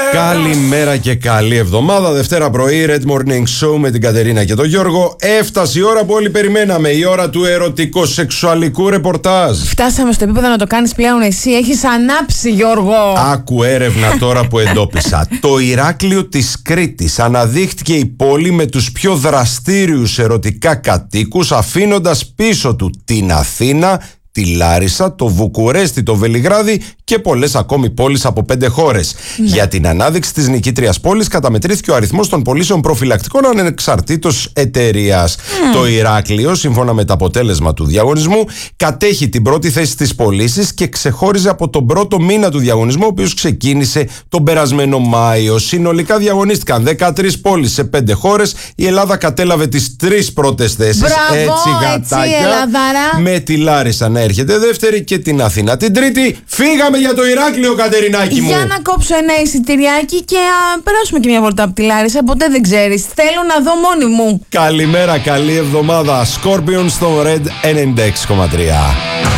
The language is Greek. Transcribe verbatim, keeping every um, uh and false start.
Καλημέρα και καλή εβδομάδα. Δευτέρα πρωί, Red Morning Show με την Κατερίνα και τον Γιώργο. Έφτασε η ώρα που όλοι περιμέναμε. Η ώρα του ερωτικο-σεξουαλικού ρεπορτάζ. Φτάσαμε στο επίπεδο να το κάνεις πλέον εσύ. Έχεις ανάψει, Γιώργο. Άκου έρευνα τώρα που εντόπισα. Το Ηράκλειο της Κρήτης αναδείχτηκε η πόλη με τους πιο δραστήριους ερωτικά κατοίκους, αφήνοντας πίσω του την Αθήνα, τη Λάρισα, το Βουκουρέστι, το Βελιγράδι και πολλές ακόμη πόλεις από πέντε χώρες. Ναι. Για την ανάδειξη της νικήτριας πόλης καταμετρήθηκε ο αριθμός των πωλήσεων προφυλακτικών ανεξαρτήτως εταιρείας. Mm. Το Ηράκλειο, σύμφωνα με το αποτέλεσμα του διαγωνισμού, κατέχει την πρώτη θέση στις πωλήσεις και ξεχώριζε από τον πρώτο μήνα του διαγωνισμού, ο οποίος ξεκίνησε τον περασμένο Μάιο. Συνολικά διαγωνίστηκαν δεκατρείς πόλεις σε πέντε χώρες. Η Ελλάδα κατέλαβε τις τρεις πρώτες θέσεις. Μπράβο, έτσι γατάκια. Έτσι, με τη Λάρισα να έρχεται δεύτερη και την Αθήνα την τρίτη. Φύγαμε για το Ηράκλειο, Κατερινάκη μου. Για να κόψω ένα εισιτηριάκι και α, περάσουμε και μια βολτά από τη Λάρισα. Ποτέ δεν ξέρεις. Θέλω να δω μόνη μου. Καλημέρα, καλή εβδομάδα. Scorpions στο Red ενενήντα έξι κόμμα τρία.